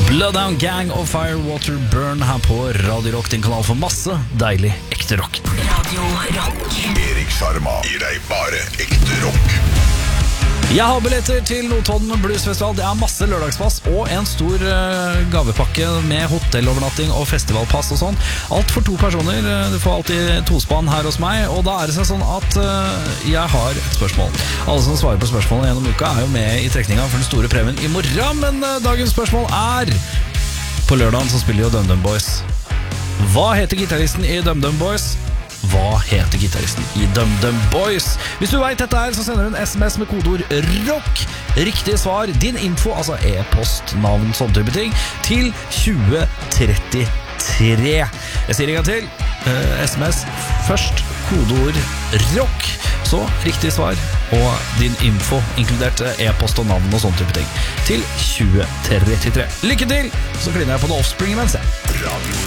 Bloodhound Gang og Firewater Burn her på Radio Rock, din kanal for masse deilig ekte rock. Radio Rock. Erik Sjarma gir deg bare ekte rock. Jeg har billetter til Notodden Bluesfestival. Det er masse lørdagspass og en stor gavepakke med hotellovernatting og festivalpass og sånn. Alt for 2 personer. Du får alltid 2-spann her hos meg. Og da er det sånn at jeg har et spørsmål. Alle som svarer på spørsmålet gjennom uka er jo med i trekninga for den store premien i morgen. Men dagens spørsmål er: på lørdagen så spiller jo DumDum Boys. Hva heter gitaristen i DumDum Boys? Hva heter gitaristen i DumDum Boys? Hvis du vet dette her, så sender du en SMS med kodeord ROCK. Riktig svar, din info, altså e-post, navn, sånne type ting, til 2033. Jeg sier en gang til. SMS først, kodeord ROCK. Så riktig svar og din info, inkludert e-post og navn og sånne type ting, til 2033. Lykke til! Så kliner jeg på The Offspring imens jeg. Radio